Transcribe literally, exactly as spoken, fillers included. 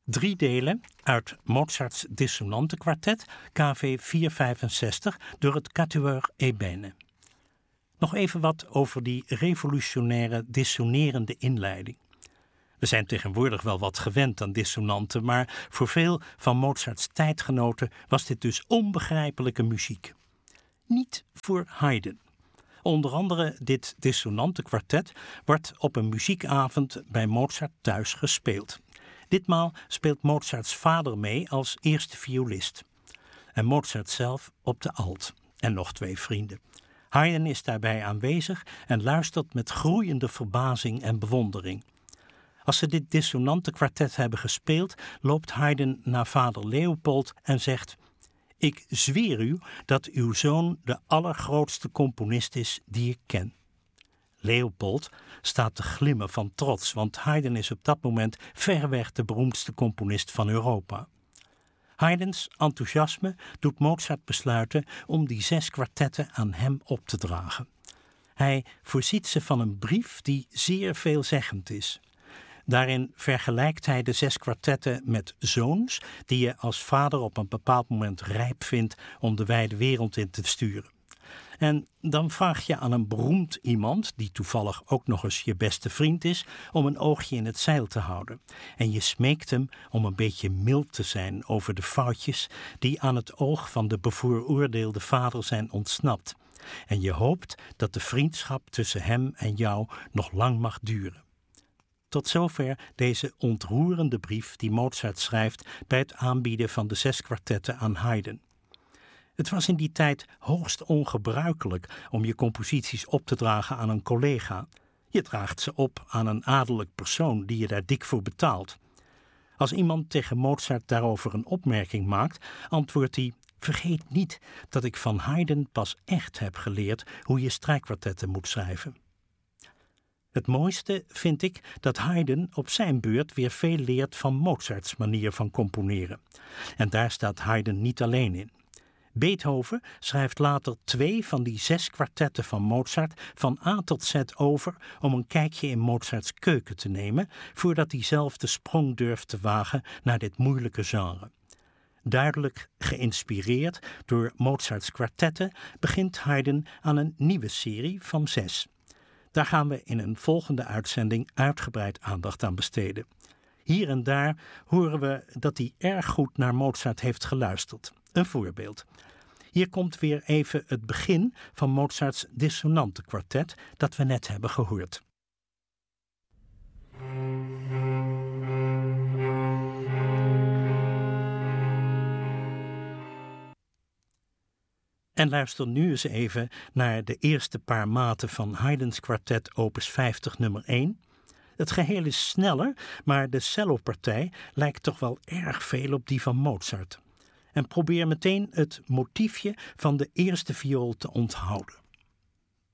Drie delen uit Mozarts Dissonantenkwartet K V vierhonderdvijfenzestig door het Quatuor Ebene. Nog even wat over die revolutionaire dissonerende inleiding. We zijn tegenwoordig wel wat gewend aan dissonanten, maar voor veel van Mozarts tijdgenoten was dit dus onbegrijpelijke muziek. Niet voor Haydn. Onder andere dit dissonantenkwartet wordt op een muziekavond bij Mozart thuis gespeeld. Ditmaal speelt Mozarts vader mee als eerste violist. En Mozart zelf op de alt. En nog twee vrienden. Haydn is daarbij aanwezig en luistert met groeiende verbazing en bewondering. Als ze dit dissonantenkwartet hebben gespeeld, loopt Haydn naar vader Leopold en zegt: "Ik zweer u dat uw zoon de allergrootste componist is die ik ken." Leopold staat te glimmen van trots, want Haydn is op dat moment verreweg de beroemdste componist van Europa. Haydns enthousiasme doet Mozart besluiten om die zes kwartetten aan hem op te dragen. Hij voorziet ze van een brief die zeer veelzeggend is. Daarin vergelijkt hij de zes kwartetten met zoons die je als vader op een bepaald moment rijp vindt om de wijde wereld in te sturen. En dan vraag je aan een beroemd iemand, die toevallig ook nog eens je beste vriend is, om een oogje in het zeil te houden. En je smeekt hem om een beetje mild te zijn over de foutjes die aan het oog van de bevooroordeelde vader zijn ontsnapt. En je hoopt dat de vriendschap tussen hem en jou nog lang mag duren. Tot zover deze ontroerende brief die Mozart schrijft bij het aanbieden van de zes kwartetten aan Haydn. Het was in die tijd hoogst ongebruikelijk om je composities op te dragen aan een collega. Je draagt ze op aan een adellijk persoon die je daar dik voor betaalt. Als iemand tegen Mozart daarover een opmerking maakt, antwoordt hij: "Vergeet niet dat ik van Haydn pas echt heb geleerd hoe je strijkkwartetten moet schrijven." Het mooiste vind ik dat Haydn op zijn beurt weer veel leert van Mozarts manier van componeren. En daar staat Haydn niet alleen in. Beethoven schrijft later twee van die zes kwartetten van Mozart van A tot Z over om een kijkje in Mozarts keuken te nemen, voordat hij zelf de sprong durft te wagen naar dit moeilijke genre. Duidelijk geïnspireerd door Mozarts kwartetten begint Haydn aan een nieuwe serie van zes. Daar gaan we in een volgende uitzending uitgebreid aandacht aan besteden. Hier en daar horen we dat hij erg goed naar Mozart heeft geluisterd. Een voorbeeld. Hier komt weer even het begin van Mozarts dissonantenkwartet dat we net hebben gehoord. En luister nu eens even naar de eerste paar maten van Haydns kwartet opus vijftig nummer één. Het geheel is sneller, maar de cellopartij lijkt toch wel erg veel op die van Mozart. En probeer meteen het motiefje van de eerste viool te onthouden.